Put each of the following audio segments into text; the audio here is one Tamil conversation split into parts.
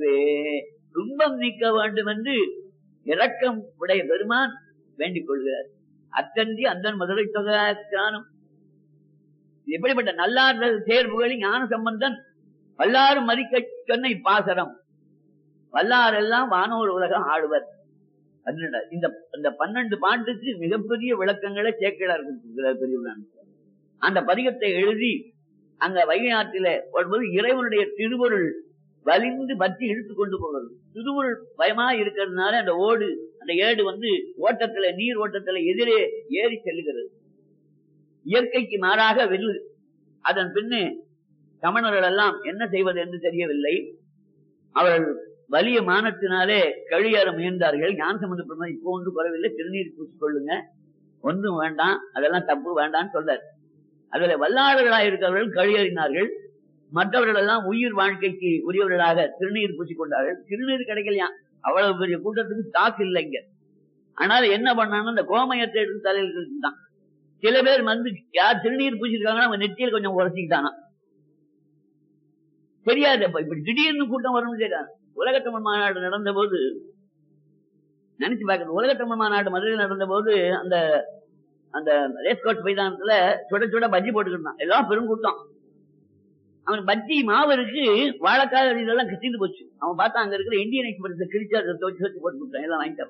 நீக்கவே துன்பம் நீக்க வேண்டும் என்று இரக்கம் உடைய பெருமான் வேண்டிக் கொள்கிறார். அத்தன்றி அந்த மதுரை தொகையானும் எப்படிப்பட்ட நல்லார்கள் தேர்வுகளில் ஞான சம்பந்தன் வல்லாறு மதிக்க சொன்ன இப்பாசரம் வல்லாரெல்லாம் வானோர் உலகம் ஆளுவர். இந்த 12 பாட்டுக்கு மிகப்பெரிய விளக்கங்களை சேக்கிழார் கொடுத்திருக்கிறார் பெரியவரான. அந்த பதிகத்தை எழுதி அங்க வைகை ஆற்றில வரும்போது இறைவனுடைய திருவருள் வலிந்து பற்றி இழுத்துக் கொண்டு போகிறது. திருவருள் பயமா இருக்கிறதுனால அந்த ஏடு ஓட்டத்துல நீர் ஓட்டத்துல எதிரே ஏறி செல்லுகிறது. இயற்கைக்கு மாறாக வெல்லு. அதன் பின்னு சமணர்கள் எல்லாம் என்ன செய்வது என்று தெரியவில்லை. அவர்கள் வலிய மானத்தினாலே கழியேற முயன்றார்கள். ஞான சம்பந்த பெருமான் இப்போ ஒன்று குறவில்லை, திருநீர் பூசிக் கொள்ளுங்க, ஒன்றும் வேண்டாம், அதெல்லாம் தப்பு வேண்டான்னு சொல்றார். அதுல வல்லாளர்களாக இருக்கிறவர்கள் கழியறினார்கள். மற்றவர்கள் எல்லாம் உயிர் வாழ்க்கைக்கு உரியவர்களாக திருநீர் பூசிக் கொண்டார்கள். திருநீர் கிடைக்கலையா, அவ்வளவு பெரிய கூட்டத்துக்கு ஸ்டாக் இல்லைங்க. ஆனால் என்ன பண்ணான்னு அந்த கோமயத்தை எடுத்து தலையில் தான் சில பேர் யார் திருநீர் பூசிருக்காங்கன்னா அவங்க நெற்றியில் கொஞ்சம் உரசிக்கிட்டானா தெரியாது. இப்படி திடீர்னு கூட்டம் வரும்னு தெரியாது. உலகத்தமிழ் மாநாடு நடந்த போது நினைச்சு பார்க்கணும். உலகத்தமிழ் மாநாடு மதுரையில் நடந்த போது அந்த அந்த ரேஸ்கோட் மைதானத்துல சுட சுட பஜ்ஜி போட்டுக்கிட்டான். எல்லாம் பெருங்கூட்டம். அவனுக்கு பஜ்ஜி மாவருக்கு வாழைக்காய் இதெல்லாம் கிச்சிட்டு போச்சு. அவன் பார்த்தா அங்க இருக்கிற இந்தியன் எக்ஸ்பிரஸ் கிழிச்சு அதை தோச்சு தோச்சு போட்டு கொடுத்தான். எல்லாம் வாங்கிட்டான்.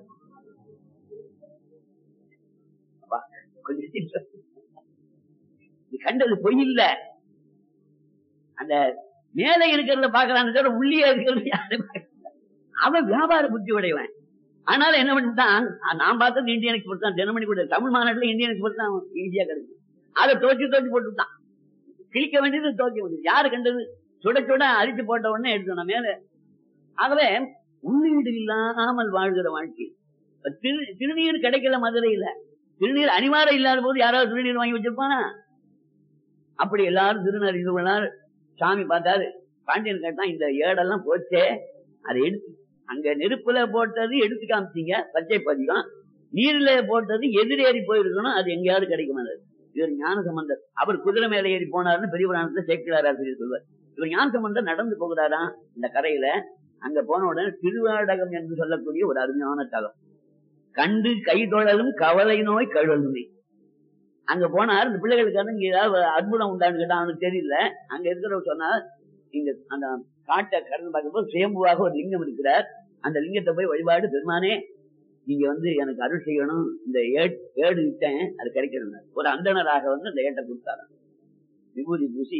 கண்டது பொய் இல்ல. அந்த மேலே இருக்கிறத பாக்குறான்னு உள்ளே இருக்கிறது அவன் வியாபார புத்தி உடையவன். ஆனாலும் என்ன பண்ணிட்டான், நான் பார்த்தது இந்தியன் எக்ஸ்பிரஸ் தான். தினமணி கூட தமிழ் மாநாட்டுல இந்தியன் எக்ஸ்பிரஸ் தான் ஈஸியா கிடைக்கும். அதை தோச்சு தோச்சு போட்டுட்டான். கிழிக்க வேண்டியது தோக்க வேண்டியது. யாரு கண்டது? சுட சுட அரிச்சு போட்ட உடனே எடுத்தோம் மேல. ஆகவே உள்ளீடு இல்லாமல் வாழ்கிற வாழ்க்கை. திருநீர் கிடைக்கல மதுரையில. திருநீர் அனிவாரம் இல்லாத போது யாராவது திருநீர் வாங்கி வச்சிருப்பானா? அப்படி எல்லாரும் திருநீர் சாமி பார்த்தாரு. பாண்டியன் கேட்டான், இந்த ஏடெல்லாம் போச்சே, அதை எடுத்து அங்க நெருப்புல போட்டது எடுத்து காமிச்சீங்க, பச்சை பதிகம். நீர்ல போட்டது எதிரேறி போயிருக்கணும், அது எங்கேயாவது கிடைக்குமா? இவர் ஞான சம்பந்தர். அவர் குதிரை மேல ஏறி போனாருன்னு பெரிய புராணத்துல சேக்கிழார் ஆசிரியர் சொல்வார். இவர் ஞான சம்பந்தர் நடந்து போகிறாரா இந்த கரையில. அங்க போன உடனே திருவாடகம் என்று சொல்லக்கூடிய ஒரு அருமையான தலம். கண்டு கை தொழலும் கவலை நோய் கழுவலுமே. அங்க போனார். இந்த பிள்ளைகளுக்கு இங்க ஏதாவது அற்புதம் உண்டான்னு கேட்டா அவனுக்கு தெரியல. அங்க இருக்கிறவர் சொன்னார், இங்க அந்த காட்டை கடந்து பார்க்கும்போது சுயம்புவாக ஒரு லிங்கம் இருக்கிறார். அந்த லிங்கத்தை போய் வழிபாடு, பெருமானே நீங்க எனக்கு அருள் செய்யணும், இந்த ஏடு விட்டேன், அது கிடைக்கணும். ஒரு அந்தணராக அந்த ஏட்டை கொடுத்தாரு. விபூதி பூசி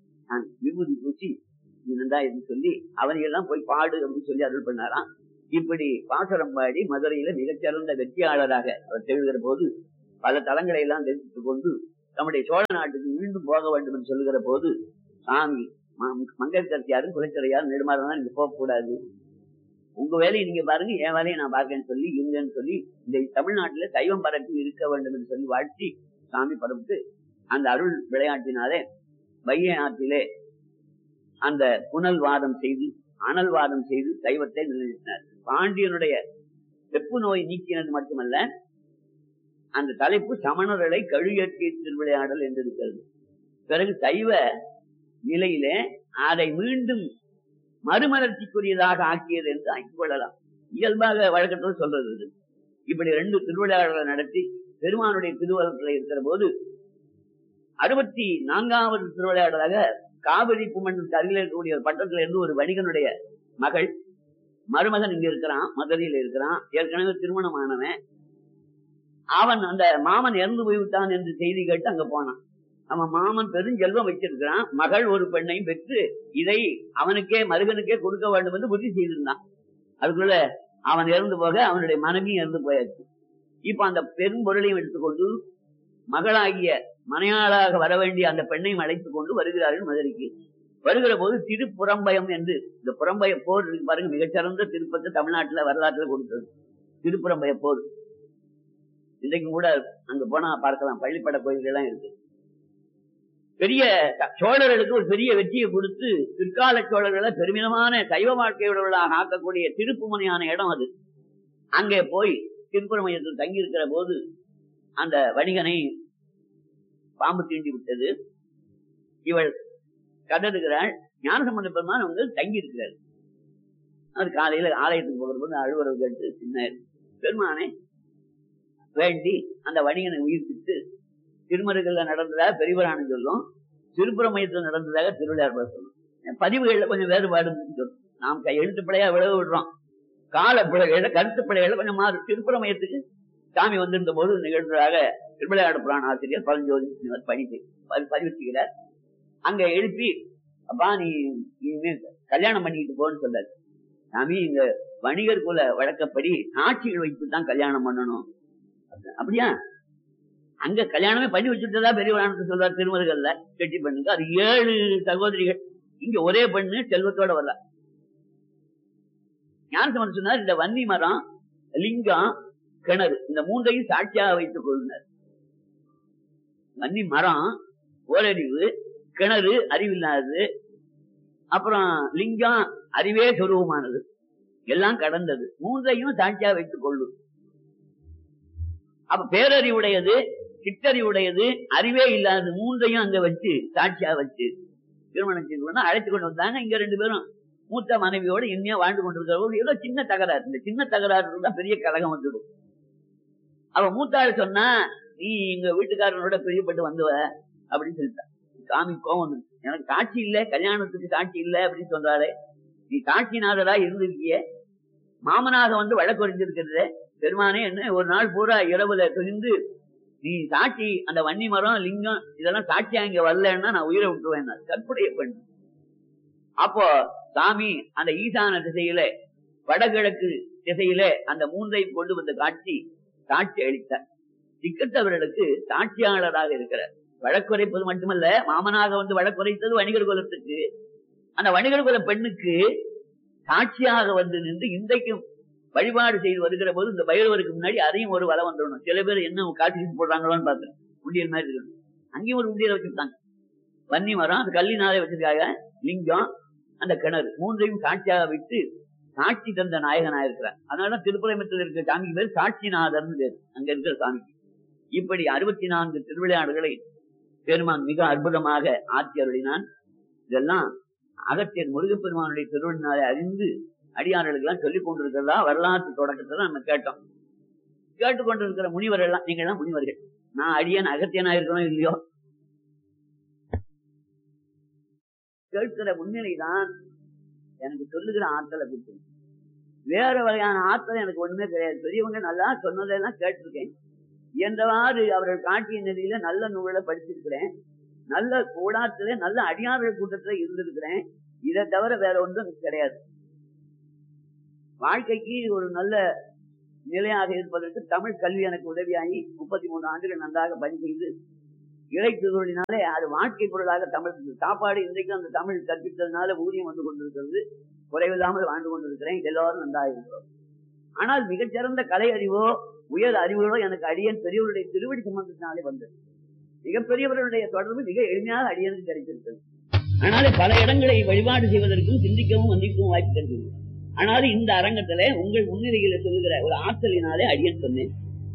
நந்தா என்று சொல்லி அவனையெல்லாம் போய் பாடு அப்படின்னு சொல்லி அருள் பண்ணாராம். இப்படி பாசரம் பாடி மதுரையில மிகச்சிறந்த வெற்றியாளராக அவர் திகழ்கிற போது பல தலங்களை எல்லாம் தெரிவித்துக் கொண்டு நம்முடைய சோழ நாட்டுக்கு மீண்டும் போக வேண்டும் என்று சொல்லுகிற போது சாமி மங்கையர்க்கரசியாரும் குலச்சிறையாரும் நெடுமாறதான் நீங்க போகக்கூடாது, உங்க வேலையை நீங்க பாருங்க, என் வேலையை நான் பார்க்கன்னு சொல்லி இருங்கன்னு சொல்லி இந்த தமிழ்நாட்டில சைவம் பரப்பி இருக்க வேண்டும் என்று சொல்லி வாழ்த்தி சாமி பரப்பிட்டு அந்த அருள் விளையாட்டினாலே வைகை ஆற்றிலே அந்த புனல்வாதம் செய்து அனல்வாதம் செய்து சைவத்தை நிலைநிறுத்தினார். பாண்டியனுடைய வெப்பு நோய் நீக்கினது மட்டுமல்ல, அந்த தலைப்பு சமணர்களை கழியற்றிய திருவிளையாடல் என்று இருக்கிறது. பிறகு சைவ நிலையிலே அதை மீண்டும் மறுமலர்ச்சிக்குரியதாக ஆக்கியது என்று ஆக்கிக் கொள்ளலாம். இயல்பாக வழக்கத்தில் சொல்றது. இப்படி 2 திருவிளையாடல்களை நடத்தி பெருமானுடைய திருவள்ளத்தில் இருக்கிற போது 64வது திருவிளையாடலாக காவிரி பூமண்டலத்துக்கு அருகில் இருக்கக்கூடிய ஒரு பட்டத்துல இருந்து ஒரு வணிகனுடைய மகள் மருமகன் இங்க இருக்கிறான், மதுரையில இருக்கிறான், ஏற்கனவே திருமணமானவன். அவன் அந்த மாமன் இறந்து போய்விட்டான் என்று செய்தி கேட்டு அங்க போனான். அவன் மாமன் பெருஞ்செல்வம் வச்சிருக்கிறான், மகள் ஒரு பெண்ணையும் பெற்று இதை அவனுக்கே மருகனுக்கே கொடுக்க வேண்டும் என்று புத்தி செய்திருந்தான். அதுக்குள்ள அவன் இறந்து போக அவனுடைய மனைவியும் இறந்து போயாச்சு. இப்ப அந்த பெரும் பொருளையும் எடுத்துக்கொண்டு மகளாகிய மனையாளாக வர வேண்டிய அந்த பெண்ணையும் அழைத்துக் கொண்டு வருகிறார்கள் மதுரைக்கு. வருகிற போது திருப்புறம்பயம் என்று இந்த புறம்பய போர் பாருங்க, மிகச்சிறந்த திருப்பத்தை தமிழ்நாட்டுல வரலாற்றுல கொடுத்தது திருப்புறம்பய போர். இன்றைக்கும் கூட அங்க போனா பார்க்கலாம், பள்ளிப்பட கோயில்கள் எல்லாம் இருக்கு. பெரிய சோழர்களுக்கு ஒரு பெரிய வெற்றியை கொடுத்து பிற்கால சோழர்களை பெருமிதமான சைவ வாழ்க்கையுள்ளவர்களாக ஆக்கக்கூடிய திருப்புமனையான இடம் அது. அங்கே போய் திருப்புறமையத்தில் தங்கி இருக்கிற போது அந்த வணிகனை பாம்பு தீண்டி விட்டது. இவள் கதறுகிறாள். ஞானசம்பந்த பெருமான் தங்கி இருக்கிறார். அது காலையில ஆலயத்துக்கு போகிறபோது அழுவரவு கேட்டு சின்ன பெருமானே வேண்டி அந்த வணிகனை உயிர்ப்பித்து திருமருகல்ல நடந்ததாக பெரியவரானு சொல்லும், திருப்புறமயத்தில் நடந்ததாக திருவிளையாட சொல்லும். பதிவுகள்ல கொஞ்சம் வேறுபாடு சொல்லும். நாம் எழுத்து பிழையா விளைவு விடுறோம், கால பிழைகள கருத்து பிழைகள கொஞ்சம் மாறும். திருப்புறமயத்துக்கு சாமி வந்திருந்த போது நிகழ்ந்ததாக திருவிளையாடு புராண ஆசிரியர் பழஞ்சோதி பதிவு செய்கிறார். அங்க எழுப்பி, அப்பா நீ கல்யாணம் பண்ணிட்டு போன்னு சொல்லாரு. சாமி இங்க வணிகர் குல வழக்கப்படி சாட்சிகள் வைத்து தான் கல்யாணம் பண்ணணும். அப்படியா? அங்க கல்யாணமே பண்ணி வச்சுட்டதா பெரியவரானு சொல்றார் திருமருகல்ல. கெட்டி பண்ணுங்க, அது 7 சகோதரிகள். இங்க ஒரே பெண்ணு செல்வத்தோட வரல. ஞானசம்பந்தர் சொன்னார், இந்த வன்னி மரம், லிங்கம், கிணறு இந்த 3ஐயும் சாட்சியாக வைத்துக் கொள்ளுனர். வன்னி மரம் ஓரறிவு, கிணறு அறிவில்லாதது, அப்புறம் லிங்கம் அறிவே சொரூபமானது, எல்லாம் கடந்தது. 3ஐயும் சாட்சியாக வைத்துக் கொள்ளும். அப்ப பேரறிவுடையது, சிற்றறிவுடையது, அறிவே இல்லாதது 3ஐயும் அங்க வச்சு சாட்சியா வச்சு திருமணம் செய்து அழைத்து கொண்டு வந்தாங்க. இங்க 2 பேரும் மூத்த மனைவியோட இனிமையா வாழ்ந்து கொண்டிருக்கிற ஏதோ சின்ன தகராறு. இந்த சின்ன தகராறு தான் பெரிய கலகம் வந்துடும். அவ மூத்தாள் சொன்னா, நீ எங்க வீட்டுக்காரனோட பிரியப்பட்டு வந்துவ அப்படின்னு சொல்லிட்டான். சாமி கோவம் வந்து, எனக்கு சாட்சி இல்ல, கல்யாணத்துக்கு சாட்சி இல்ல அப்படின்னு சொல்றாரு. நீ சாட்சிநாதரா இருந்திருக்கிய, மாமனாக வந்து வழக்குறிஞ்சிருக்கிறது. பெருமானே என்ன ஒரு நாள் பூரா இரவுல துணிந்து நீ சாட்சி, அந்த வன்னி மரம், லிங்கம் இதெல்லாம் சாட்சியா இங்க வரலன்னா நான் உயிரை விட்டுருவேன். கற்புடைய பெண். அப்போ சாமி அந்த ஈசான திசையில, வடகிழக்கு திசையில அந்த 3ஐயும் கொண்டு வந்த காட்சி சாட்சி அளித்தார். திக்கத்தவர்களுக்கு சாட்சியாளராக இருக்கிறார். வழக்குரைப்பது மட்டுமல்ல, மாமனாக வந்து வழக்குரைத்தது வணிகர் குலத்துக்கு. அந்த வணிகர் குல பெண்ணுக்கு சாட்சியாக வந்து நின்று இன்றைக்கும் வழிபாடு செய்து வருகிற போது இந்த பைரவருக்கு முன்னாடி அதையும் ஒரு வலை வந்துடணும். சில பேர் என்ன காட்சி போடுறாங்களோன்னு பார்த்தேன். உண்டியல் மாதிரி இருக்கணும். அங்கேயும் ஒரு உண்டியலை வச்சிருக்காங்க. வன்னி மரம், அது கல்லினாலே வச்சிருக்காங்க. லிங்கம், அந்த கிணறு 3ஐயும் சாட்சியாக விட்டு சாட்சி தந்த நாயகனா இருக்கிறார். அதனாலதான் திருப்புறமத்தில் இருக்கிற சாமிக்கு பேர் சாட்சிநாதர்னு பேர். அங்க இருக்கிற சாமிக்கு இப்படி 64 திருவிளையாடுகளை பெருமான் மிக அற்புதமாக ஆட்சி அருளினான். இதெல்லாம் அகத்தியர் முருகப்பெருமானுடைய திருவிழாவை அறிந்து அடியார்களுக்கு எல்லாம் சொல்லிக் கொண்டிருக்கிறதா வரலாற்று தொடக்கத்தை நம்ம கேட்டோம். கேட்டுக்கொண்டிருக்கிற முனிவர்கள் எல்லாம், நீங்க எல்லாம் முனிவர்கள். நான் அடியன் அகத்தியனா இருக்கணும் இல்லையோ, கேட்கிற முன்னிலைதான் எனக்கு சொல்லுகிற ஆற்றலை பற்றி. வேற வகையான ஆற்றல் எனக்கு ஒண்ணுமே கிடையாது. பெரியவங்க நல்லா சொன்னதெல்லாம் கேட்டிருக்கேன். என்றவாறு அவர்கள் காட்டிய நிலையில நல்ல நூலை படிச்சிருக்கிறேன். நல்ல கூடாத்துல நல்ல அடியார்கள் கூட்டத்துல இருந்திருக்கிறேன். இதை தவிர வேற ஒன்றும் கிடையாது. வாழ்க்கைக்கு ஒரு நல்ல நிலையாக இருப்பதற்கு தமிழ் கல்வி எனக்கு உதவியாகி 33 ஆண்டுகள் நன்றாக பணி செய்து இறைத்துகளினாலே அது வாழ்க்கை பொருளாக தமிழ் சாப்பாடு இன்றைக்கு அந்த தமிழ் கற்பித்ததுனால ஊதியம் வந்து கொண்டிருக்கிறது. குறைவில்லாமல் வாழ்ந்து கொண்டிருக்கிறேன். எல்லாரும் நன்றாக இருக்கிறோம். ஆனால் மிகச்சிறந்த கலை அறிவோ உயர் அறிவுகளோ எனக்கு அடியன் பெரியவருடைய திருவடி சம்பந்தத்தினாலே வந்தது. மிகப்பெரியவர்களுடைய தொடர்பு மிக எளிமையாக அடியனுக்கு கிடைத்திருக்கிறது. ஆனாலே பல இடங்களை வழிபாடு செய்வதற்கும் சிந்திக்கவும் வந்திக்கவும் வாய்ப்பு கிடைக்கிறது. ஆனாலும் இந்த அரங்கத்துல உங்கள் முன்னிலையில சொல்லுகிற ஒரு ஆற்றலினாலே அடியன் சொன்னேன்.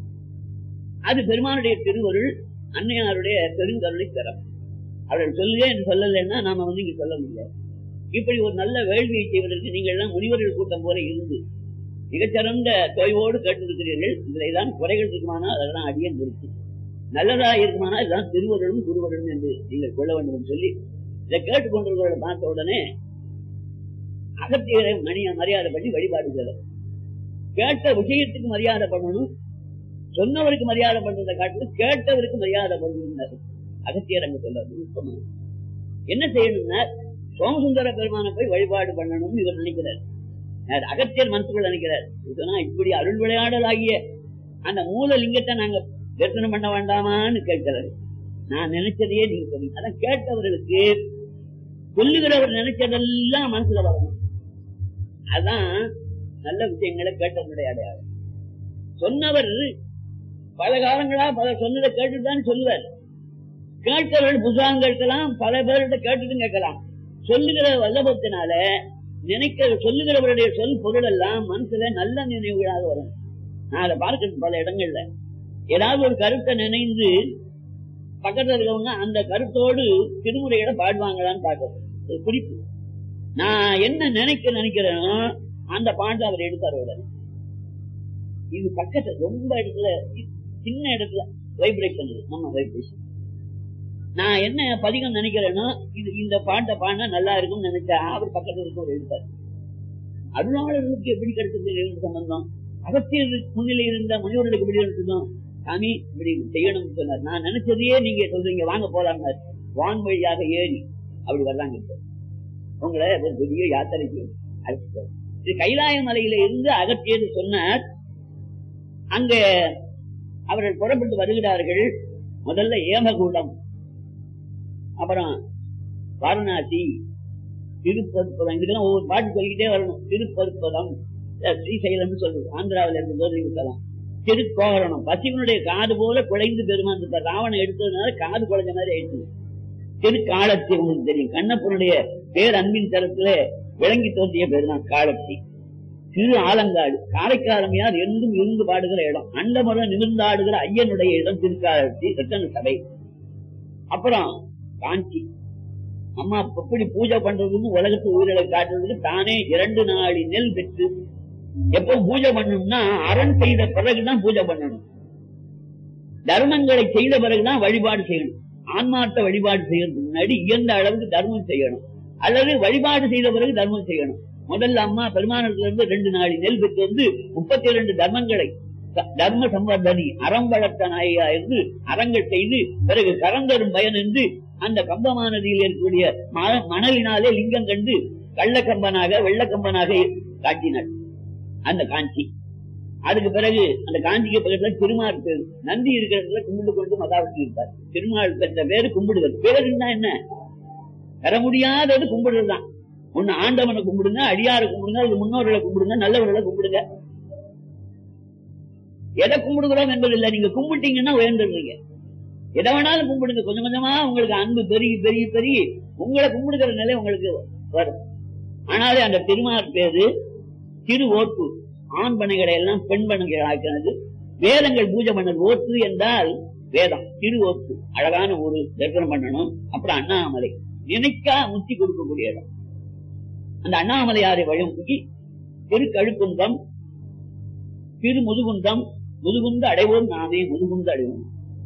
அது பெருமானுடைய திருவருள், அன்னையாருடைய பெருங்கருளை தரம். அவர்கள் சொல்லுங்க என்று சொல்லலைன்னா நாம வந்து இங்க சொல்ல முடியாது. இப்படி ஒரு நல்ல வேள்வியை செய்வதற்கு நீங்கள் எல்லாம் முனிவர்கள் கூட்டம் போல இருந்து மிகச்சிறந்த தொய்வோடு கேட்டிருக்கிறீர்கள். இதுலதான் குறைகள் இருக்குமானால் அதெல்லாம் அடியன் இருக்கு, நல்லதா இருக்குமானால் இதுதான் திருவருளும் குருவருளும் என்று நீங்கள் கொள்ள வேண்டும் என்று சொல்லி இதை கேட்டுக்கொண்டிருக்கிறத பார்த்த உடனே அகத்தியரை மரியாதை பண்ணி வழிபாடு செய்யலாம். கேட்ட விஷயத்துக்கு மரியாதை பண்ணணும், சொன்னவருக்கு மரியாதை பண்றதை காட்டிலும் கேட்டவருக்கு மரியாதை பண்ணணும். அகத்தியர் அங்க சொல்ல என்ன செய்யணும்னா, சோமசுந்தர பெருமானை போய் வழிபாடு பண்ணணும்னு இவர் நினைக்கிறார். அகத்தியர் மனசுக்குள்ள நினைக்கிறார். சொன்னா இப்படி அருள் விளையாடல் ஆகிய அந்த மூல லிங்கத்தை நாங்க தரிசனம் பண்ண வேண்டாமான்னு கேட்கிறாரு. நான் நினைச்சதையே நீங்க சொல்லுங்க. அதான் கேட்டவர்களுக்கு சொல்லுகிறவர் நினைச்சதெல்லாம் மனசுல வரணும். அதான் நல்ல விஷயங்களை கேட்டவருடைய அடையாளம். சொன்னவர் பல காலங்களா பல சொன்னதை கேட்டுதான் சொல்லுவார். கேட்டவர்கள் புத்தகம் கேட்கலாம், பல பேர்கிட்ட கேட்டுட்டு கேட்கலாம். சொல்லுகிற வல்லபத்தினால சொல்லுகிறவருடைய சொல் பொருள் எல்லாம் மனசுல நல்ல நினைவுகளாக வரும். நான் அதை பார்க்க பல இடங்கள்ல ஏதாவது ஒரு கருத்தை நினைந்து பக்கத்துல இருக்கவங்க அந்த கருத்தோடு திருமுறையிட பாடுவாங்களான்னு பார்க்கணும். ஒரு குறிப்பு, நான் என்ன நினைக்கிறேனோ அந்த பாட்டு அவர் எடுத்தார் உடனே. இது பக்கத்துல ரொம்ப இடத்துல சின்ன இடத்துல வைப்ரேஷன் நம்ம வைப்ரேஷன். நான் என்ன பதிகம் நினைக்கிறேன்னா இது இந்த பாட்டை பாடினா நல்லா இருக்கும்னு நினைச்சா அவர் பக்கத்துல இருக்க ஒரு எடுத்தார். அருளாளர்களுக்கு எப்படி கிடைச்சது சம்பந்தம்? அகத்தியர் முன்னிலை இருந்த மனிதர்களுக்கு எப்படி எடுத்ததும் சாமி இப்படி செய்யணும்னு சொன்னார். நான் நினைச்சதையே நீங்க சொல்றீங்க, வாங்க போலாம். வான் வழியாக ஏறி அப்படி வர்றாங்க. இப்போ உங்களை பெரிய யாத்திரைக்கு அழைச்சிட்டு கைலாய மலையில இருந்து அகத்தியர் சொன்னார். அங்க அவர்கள் புறப்பட்டு வருகிறார்கள். முதல்ல ஏமகூடம், அப்புறம் வாரணாசி, திருப்பற்பதம். இதுக்கெல்லாம் ஒவ்வொரு பாட்டு சொல்லிக்கிட்டே வரணும். திருப்பற்பதம், ஸ்ரீசைலம் சொல்றது ஆந்திராவில இருந்து, திருக்கோவரணம். பசிவனுடைய காது போல குழைந்து பெருமான் இருப்பார். ராவணன் எடுத்ததுனால காது குழைஞ்ச மாதிரி ஆயிடுச்சு. திருக்காலத்தி உங்களுக்கு தெரியும், கண்ணப்பனுடைய பேர் அன்பின் தரத்துல விளங்கி தோன்றிய பேர் தான் காலத்தி. திரு ஆலங்காடு, காரைக்காலமையார் என்றும் இருந்து பாடுகிற இடம், அண்டமரம் நிமிர்ந்தாடுகிற ஐயனுடைய இடம் திருக்காலத்தி ரத்தன சபை. அப்புறம் காஞ்சி, அம்மா எப்படி பூஜை பண்றதுன்னு உலகத்து உயிரிழை காட்டுறதுக்கு தானே 2 நாளி நெல் பெற்று எப்ப பூஜை பண்ணணும்னா அரண் செய்த பிறகுதான் பூஜை பண்ணணும். தர்மங்களை செய்த பிறகுதான் வழிபாடு செய்யணும். ஆன்மார்த்த வழிபாடு செய்யறதுக்கு முன்னாடி இயந்த அளவுக்கு தர்மம் செய்யணும், அல்லது வழிபாடு செய்த பிறகு தர்மம் செய்யணும். முதல்ல அம்மா பெருமானத்துல இருந்து 2 நாளி நெல் பெற்று வந்து 32 தர்மங்களை தர்ம சம்பர்தனி அறம் வளர்த்த நாயா என்று அறங்கள் செய்து பிறகு கரந்தரும் பயன் என்று அந்த கம்பமா நதியில் இருக்கக்கூடிய மணலினாலே லிங்கம் கண்டு கள்ளக்கம்பனாக வெள்ளக்கம்பனாக காட்டினார் அந்த காஞ்சி. அதுக்கு பிறகு அந்த காஞ்சிக்கு பக்கத்துல திருமால் பேரு நந்தி இருக்கிறதுல கும்பிடு கொண்டு மகாவிட்டு இருப்பார். திருமால் பெற்ற பேரு கும்பிடுதல். பேருன்னா என்ன? பெற முடியாதது கும்பிடுறதுதான். ஒண்ணு ஆண்டவனை கும்பிடுங்க, அடியாரை கும்பிடுங்க, அது முன்னோர்களை கும்பிடுங்க, நல்லவர்களை கும்பிடுங்க. எதை கும்பிடுகிறோம் என்பது இல்லை. நீங்க கும்பிட்டீங்கன்னா உயர்ந்துடுறீங்க. எதை வேணாலும் கும்பிடுங்க. கொஞ்சம் கொஞ்சமா உங்களுக்கு அன்பு பெருகி பெருகி பெருகி உங்களை கும்பிடுகிற நிலை உங்களுக்கு வரும். ஆனாலே அந்த திருமால் பேரு திரு ஓட்டு. ஆண் பனைகளை எல்லாம் பெண் பனைகள் ஆக்கிறது. வேதங்கள் பூஜை பண்ணது. ஓட்டு என்றால் வேதம். திரு ஓட்டு அழகான ஒரு தரிசனம் பண்ணணும். அப்புறம் அண்ணாமலை நினைக்கா முத்தி கொடுக்கக்கூடிய இடம். அந்த அண்ணாமலையாரை வழிமுகி திருக்கழுக்குன்றம், திரு முதுகுன்றம், முதுகுந்து அடைவோம் நாமே முதுகுந்து அடைவோம்.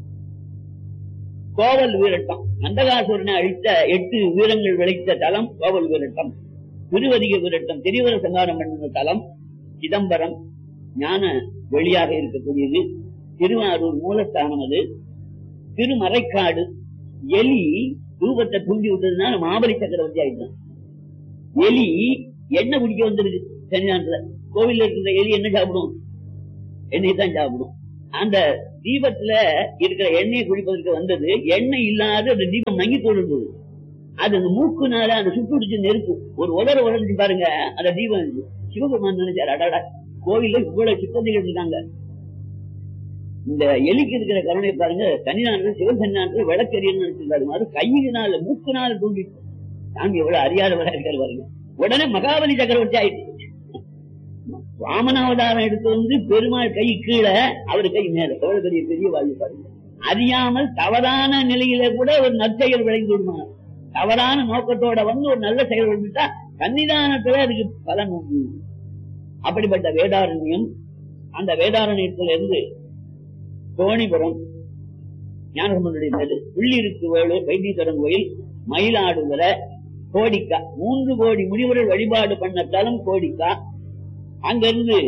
கோவல் வீரட்டம், அந்தகாசுரனை அழித்த 8 வீரங்கள் விளைத்த தலம் கோவல் வீரட்டம். திருவதிக வீரட்டம், திரிவர சங்காரம் பண்ணுற தலம் சிதம்பரம், ஞான வெளியாக இருக்கக்கூடியது. திருவாரூர் மூலஸ்தானம் அது. திருமறைக்காடு, எலி ரூபத்தை தூண்டி விட்டதுனால மாபலி சக்கரவர்த்தி ஆயிட்டான். எலி எண்ணெய் குடிக்க வந்துருக்கு சன்னிதானத்துல. கோவில்ல இருக்கிற எலி என்ன சாப்பிடும்? எண்ணெய் தான் சாப்பிடும். அந்த தீபத்துல இருக்கிற எண்ணெயை குடிப்பதற்கு வந்தது. எண்ணெய் இல்லாத அந்த தீபம் மங்கி தோன்றது. அது அந்த மூக்குனால அந்த சுட்டுடிச்சு நெருப்பு ஒரு உதச்சு பாருங்க. அந்த தீபம் சிவபெருமான் நினைச்சாரு, அடாடா கோவில்ல இவ்வளவு சிப்பந்திகள் இருக்காங்க, இந்த எலிக்கு இருக்கிற கருணை பாருங்க. சன்னிதானத்தில் சிவன் சன்னிதானத்தில் விளக்கெரியன்னு நினைச்சிருக்காரு. அது கையினால மூக்குனால தூண்டி சாமி எவ்வளவு அறியாதவரா இருக்காரு பாருங்க. உடனே மகாபலி சக்கரவர்த்தி ஆயிடுச்சு. வாமனாவதாரம் எடுத்து வந்து பெருமாள் கை கீழே, அவரு கை மேல. எவ்வளவு பெரிய பெரிய வாழ்வு பாருங்க. அறியாமல் தவறான நிலையில கூட ஒரு நற்செயல் விளைந்து விடுவாங்க. தவறான நோக்கத்தோட வந்து ஒரு நல்ல செயல் விழுந்துட்டா சன்னிதானத்துல அதுக்கு பலன் உண்டு. அப்படிப்பட்ட வேதாரண்யம். அந்த வேதாரண்யத்துல இருந்து தோணிபுரம் ஞானசம்பந்தனுடைய மேடு, உள்ளிருக்கு வேலூர் வைத்தீஸ்வரன் கோயில், மயிலாடுதுறை, கோடிக்கா. 3 கோடி முனிவர்கள் வழிபாடு பண்ண தலம் கோடிக்கா. அங்கிருந்து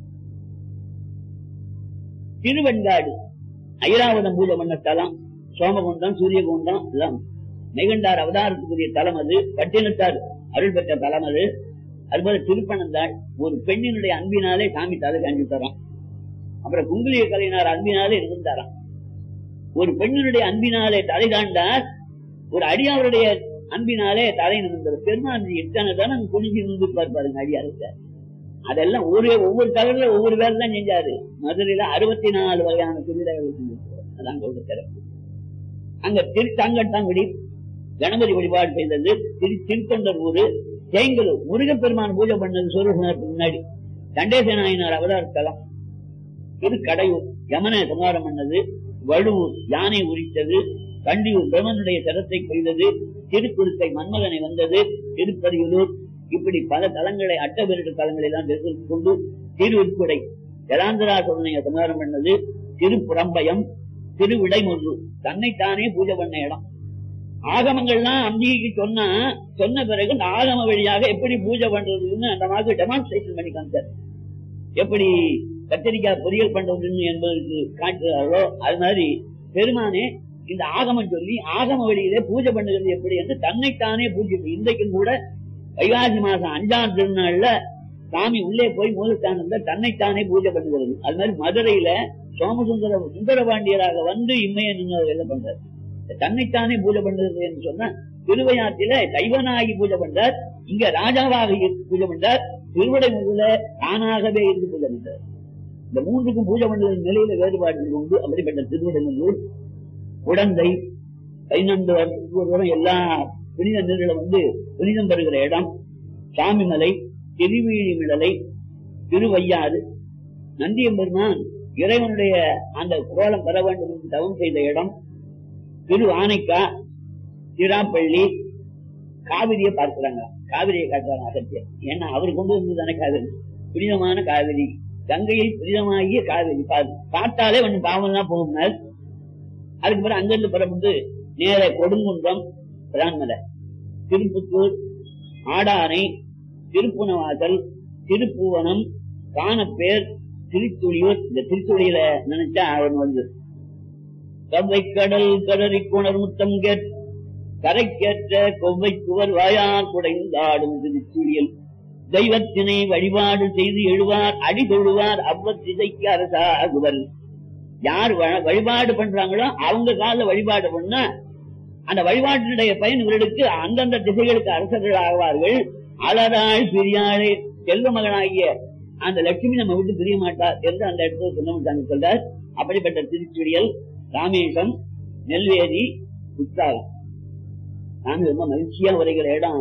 திருவெண்காடு ஐராவதம் பூஜை பண்ண தலம். சோமகுண்டம், சூரியகுண்டம் எல்லாம் மெய்கண்டார் அவதாரத்துக்குரிய தலம் அது. பட்டினத்தார் அருள் பெற்ற தலம் அது. அதுபோல திருப்பனந்தாள் ஒரு பெண்ணினுடைய அன்பினாலே சாமி தலை காஞ்சி தரான். அப்புறம் குங்குலிய கலைஞர் அன்பினாலே இருந்தாராம். ஒரு பெண்ணினுடைய அன்பினாலே தலை தாண்டார், ஒரு அடியாருடைய அன்பினாலே தலை நிமிர்ந்தார். பெருமான் எத்தனை தானே குனிஞ்சு நின்று பார்ப்பாருங்க அடியாருக்கு. அதெல்லாம் ஒவ்வொரு தகவல ஒவ்வொரு வேலை தான் செஞ்சாரு. மதுரையில 64 வகையான திருவிழாக்கள் செஞ்சிருக்காரு. அதான் சிறப்பு. அங்க திருத்தாங்கட்டாங்குடி கணபதி வழிபாடு செய்தது. திருத்தொண்டர் ஊரு, தேங்கலூர் முருகப்பெருமான் பூஜை பண்ணது சூரியசனத்துக்கு முன்னாடி. கண்டேச நாயனார் அவதார தலம். திருக்கடையூர் யமனை சமாரம் பண்ணது. வடுவூர் யானை உரித்தது. கண்டியூர் பிரம்மனுடைய சரத்தை கொய்தது. திருக்குறுத்தை மன்மதனை வந்தது. திருப்பதியூர் இப்படி பல தலங்களை அட்டபெருட்டு தலங்களை எல்லாம் தெரிந்து கொண்டு திருவிற்புடை ஜலாந்தரா சோதனையை சமாதானம் பண்ணது திருப்புறம்பயம் திருவிடைமுள்ளு தன்னைத்தானே பூஜை பண்ண இடம். ஆகமங்கள்லாம் அம்பிகைக்கு சொன்ன பிறகு இந்த ஆகம வழியாக எப்படி பூஜை பண்றதுன்னு அந்த மாதிரி டெமான்ஸ்ட்ரேஷன் பண்ணி காமிச்சார். எப்படி கத்திரிக்காய் பொரியல் பண்றதுன்னு என்பதற்கு காட்டுறாரோ அது மாதிரி பெருமானே இந்த ஆகமம் சொல்லி ஆகம வழியிலே பூஜை பண்ணுகிறது எப்படி என்று தன்னைத்தானே பூஜை. இன்றைக்கும் கூட வைகாசி மாசம் 5ஆம் திருநாள்ல சாமி உள்ளே போய் மூலஸ்தானத்துல தன்னைத்தானே பூஜை பண்ணுகிறது. அது மாதிரி மதுரையில சுந்தரபாண்டியராக வந்து இம்மையை நீங்க பண்றாரு. தன்னைத்தானே பூஜை பண்றது என்று சொன்னா திருவையாற்றில கைவனாகி பூஜை பண்றார், இங்க ராஜாவாக பூஜை பண்றார், திருவிடை முதல தானாகவே இருந்து பூஜை பண்றார். இந்த மூன்றுக்கும் பூஜை பண்றது நிலையில வேறுபாடு உண்டு. அப்படிப்பட்ட திருவிடைமுள்ளூர் உடந்தை 15 வருஷத்துக்கு எல்லா புனித நீர்களை வந்து புனிதம் பெறுகிற இடம். சாமிமலை, திருவீழிமிழலை, திருவையாறு, நந்தியம்பெருமான் இறைவனுடைய அந்த கோலம் பெற வேண்டும் என்று தவம் செய்த இடம். திரு ஆனைக்கா, திராப்பள்ளி, காவிரியை பார்க்கிறாங்க. காவிரியை காட்டுறாங்க அகத்தியர். ஏன்னா அவர் கொண்டு வந்ததுதானே காவிரி, புனிதமான காவிரி, கங்கையை புனிதமாகிய காவிரி. பார்த்தாலே கொஞ்சம் பாவம் தான் போகும்னார். அதுக்கு பிறகு அங்கிருந்து பிறகு நேர கொடுங்குன்றம், பிரான்மலை, திருப்புத்தூர், ஆடானை, திருப்புணவாசல், திருப்புவனம், காணப்பேர், திருத்துளியூர். இந்த திருத்துளியில நினைச்சா அவன் வந்து கவ்வை கடல் கடறி குணர் முத்தம் கரைக்கேற்ற கொவ்வை குவர் வாயார் குடைந்தாடும் திருத்துளியல் தெய்வத்தினை வழிபாடு செய்து எழுவார் அடி தொழுவார் அவ்வத்திசைக்கு அரசாகுவர். யார் வழிபாடு பண்றாங்களோ அவங்க கால வழிபாடு பண்ணா அந்த வழிபாட்டினுடைய பயன் இவர்களுக்கு அந்தந்த திசைகளுக்கு அரசர்கள் ஆவார்கள். அலராள் பிரியாளே செல்வ மகனாகிய அந்த லட்சுமி நம்ம விட்டு பிரிய மாட்டார் என்று அந்த இடத்துல சொன்ன சொல்றார். அப்படிப்பட்ட திருச்சுடியல், ராமேசம், நெல்வேலி, குற்றாலம். நாங்க ரொம்ப மகிழ்ச்சியா உரைகிற இடம்.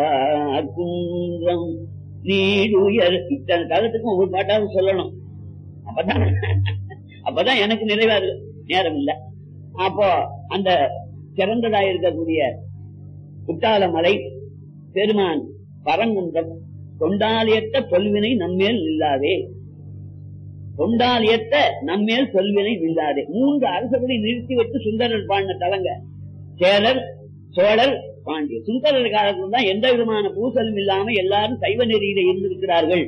குன்றம் நீடுயர். இத்தனை காலத்துக்கும் ஒவ்வொரு பாட்டாவது சொல்லணும். அப்பதான் எனக்கு நிறைவாரு நேரம் இல்லை. அப்போ அந்த சிறந்ததா இருக்கக்கூடிய குற்றால மலை, பெருமான் பரங்குன்றம், தொண்டாலியத்த சொல்வினை நம்மேல் இல்லாதே, தொண்டாலியத்த நம்மேல் சொல்வினை இல்லாதே. 3 அரசர்களை நிறுத்தி வைத்து சுந்தரர் பாடின தலங்க. சேரர், சோழர், பாண்டியர். சுந்தரர் காலத்துல தான் எந்த விதமான பூசலும் இல்லாம எல்லாரும் சைவ நெறியில இருந்திருக்கிறார்கள்.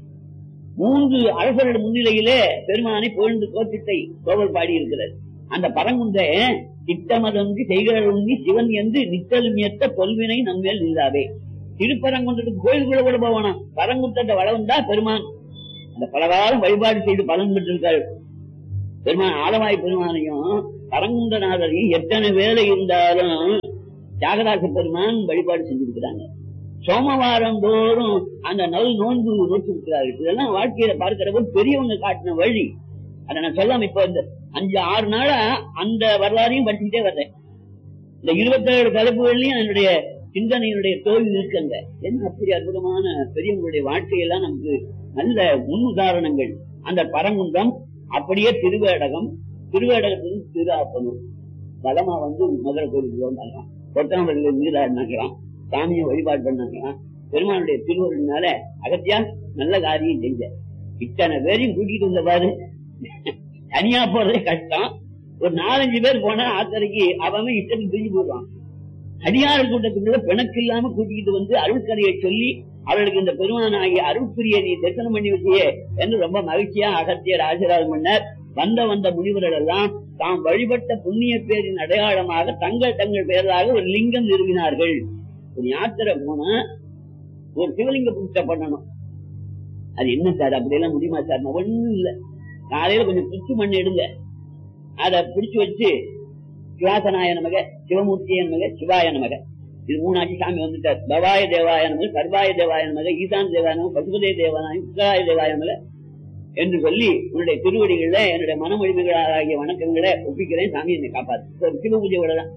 3 அரசர்கள் முன்னிலையிலே பெருமானை புகழ்ந்து கோத்திட்டை கோவல் பாடி இருக்கிறார். அந்த பரங்குன்ற திட்டமதொன்றி செய்கிறொன்றி சிவன் என்று நித்தல்மியத்த தொல்வினை நம்மேல் இல்லாதே. திருப்பரங்குன்றத்துக்கு கோயிலுக்குள்ள கூட போவானா, பரங்குன்றத்தை வளர்ந்தா பெருமான் அந்த பலகாலம் வழிபாடு செய்து பலன் பெற்றிருக்காரு. பெருமான் ஆலவாய் பெருமானையும் பரங்குன்றநாதரையும் எத்தனை வேலை இருந்தாலும் தியாகராச பெருமான் வழிபாடு செஞ்சிருக்கிறாங்க. சோமவாரம் தோறும் அந்த நோன்பு நோக்கிருக்கிறார்கள். இதெல்லாம் வாழ்க்கையில பார்க்கிறப்ப பெரியவங்க காட்டின வழி. அதை நான் சொல்லாம இப்ப இந்த 5-6 நாளா அந்த வரலாறையும் படிச்சுட்டே வர்றேன். இந்த 27 தலைப்புகள்லயும் என்னுடைய சிந்தனையினுடைய தோல்வி இருக்குங்க. என்ன அப்படி அற்புதமான பெரியவங்களுடைய வாழ்க்கையெல்லாம் நமக்கு நல்ல முன் உதாரணங்கள். அந்த பரங்குன்றம், அப்படியே திருவேடகம், திருவேடகத்திலும் திருஆப்பனூர் பலமா வந்து மதுரை கோயிலுக்கு வந்தாங்களாம். கொட்டாம்பள்ளியில நீராடினாங்களாம், சாமியை வழிபாடு பண்ணாங்களாம். பெருமானுடைய திருவருளினால அகத்தியா நல்ல காரியம் செஞ்ச. இத்தனை பேரையும் கூட்டிட்டு வந்த பாரு. தனியா போறதே கஷ்டம். ஒரு 4-5 பேர் போனா ஆத்தரைக்கு அவன் இஷ்டத்துக்கு பிரிஞ்சு போடுவான். அடியாறு கூட்டத்துக்குள்ள பிணக்கு இல்லாம கூட்டிக்கிட்டு வந்து அருள்கரையை சொல்லி அவர்களுக்கு இந்த பெருமான ஆகிய அருள்பிரிய நீ தரிசனம் பண்ணி வச்சியே என்று ரொம்ப மகிழ்ச்சியா அகத்தியர் ஆசீர்வாதம் பண்ணார். வந்த முனிவர்கள் எல்லாம் தாம் வழிபட்ட புண்ணிய பேரின் அடையாளமாக தங்கள் பேராக ஒரு லிங்கம் நிறுவினார்கள். ஒரு யாத்திரை போனா ஒரு சிவலிங்க பூஜை பண்ணணும். அது என்ன சார் அப்படியெல்லாம் முடியுமா சார்? ஒண்ணும் இல்ல, காலையில கொஞ்சம் புச்சு மண் எடுங்க, அதை பிடிச்சு வச்சு சிவாசனாய நமக, சிவமூர்த்திய நமக, சிவாய நமக, இது 3 ஆட்சி சாமி வந்துட்டார். பவாய தேவாய நமக, சர்வாய தேவாய நமக, ஈசான் தேவாய நமக, பசுபதே தேவாய, உத்தராய தேவாய நமக என்று சொல்லி உன்னுடைய திருவடிகள்ல என்னுடைய மனமொழிமைகளாகிய வணக்கங்களை ஒப்பிக்கிறேன், சாமி என்னை காப்பாத்து. சிவ பூஜையோட தான்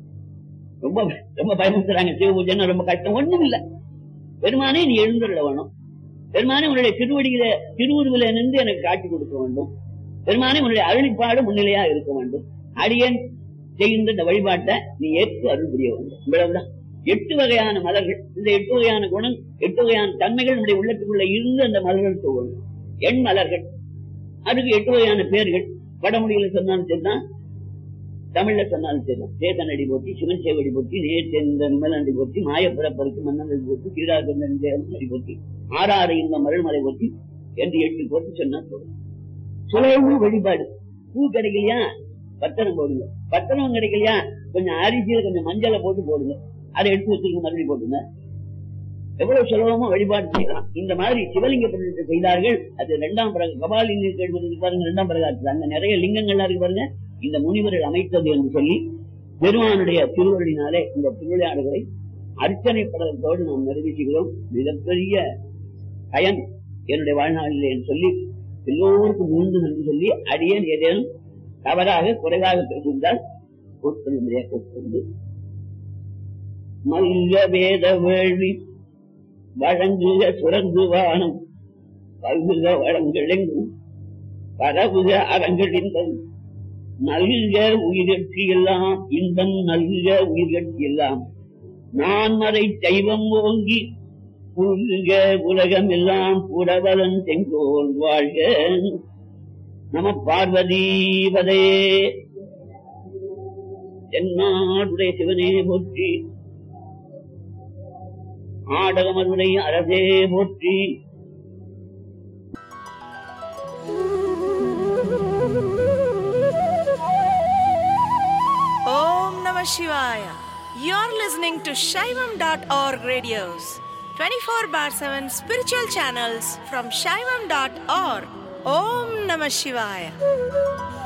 ரொம்ப ரொம்ப பயமுறுத்துறாங்க. சிவ பூஜைன்னு ரொம்ப கஷ்டம். ஒண்ணும் இல்ல, பெருமானே நீ எழுந்துள்ள வேணும். பெருமானே உன்னுடைய திருவுருவில நின்று எனக்கு காட்சி கொடுக்க வேண்டும். பெருமானே உன்னுடைய அருளிப்பாடு முன்னிலையா இருக்க வேண்டும். அடியன் செய்கின்ற இந்த வழிபாட்டை நீ ஏற்று அருள் புரிய வேண்டும். இவ்வளவுதான். 8 வகையான மலர்கள். இந்த 8 வகையான குணம், 8 வகையான தன்மைகள் நம்முடைய உள்ளத்துக்குள்ள இருந்து அந்த மலர்கள் தோணும். எண் மலர்கள். அதுக்கு 8 வகையான பேர்கள். வடமொழியில சொன்னாலும் சரிதான், தமிழ்ல சொன்னாலும் சரிதான். சேதனடி போற்றி, சிவன் சேவடி போற்றி, நேர்ந்த நிமலடி போற்றி, மாயப்புறப்பருக்கு மன்னனடி போற்றி, சீராகடி போற்றி, ஆறாறு இந்த மருள்மலை போற்றி என்று 8 போற்றி சொன்னா போதும். சுலபமும் வழிபாடு. பூ கிடைக்கலையா பத்திரம் போடுங்க, பத்திரம் கிடைக்கலையா கொஞ்சம் அரிசியில கொஞ்சம் மஞ்சளை போட்டு போடுங்க, அதை எடுத்து வச்சிருக்க மறுபடியும் போட்டுங்க. எவ்வளவு சுலபமா வழிபாடு செய்யலாம். இந்த மாதிரி சிவலிங்க பிரதிஷ்டை செய்தார்கள். அது 2ஆம் பிறகு கபாலிங்க பாருங்க, 2ஆம் பிறகு அங்க நிறைய லிங்கங்கள்லாம் இருக்கு பாருங்க. இந்த முனிவர்கள் அமைத்தது என்று சொல்லி பெருமானுடைய திருவருளினாலே இந்த திருவிளையாடுகளை அர்ச்சனை படத்தோடு நாம் நிறைவேற்றுகிறோம். மிகப்பெரிய பயன் என்னுடைய வாழ்நாளில் என்று சொல்லி எல்லோருக்கும் மீண்டும் என்று சொல்லி அடியேன் ஏதேனும் தவறாக குறைவாக பேசியிருந்தால் கொண்டு மல்ல வேத வேள்வி வழங்குக சுரந்து வானம் பல்குக வளங்களெங்கும் பரவுக அறங்களின்பம் நல்க உயிர்கட்சி எல்லாம் இன்பம் நல்க உயிர்கட்சி எல்லாம் நான் மறை தெய்வம் ஓங்கி புல்க உலகம் எல்லாம் புறவலன் செங்கோல் வாழ்க. நம பார்வதீபதே. என்னாடுடைய சிவனே போற்றி, ஆடகமதுரை அரசே போற்றி. ஓம் நம சிவாய. You're listening to Shaivam.org radios, 24/7 spiritual channels from Shaivam.org. Om Namah Shivaya.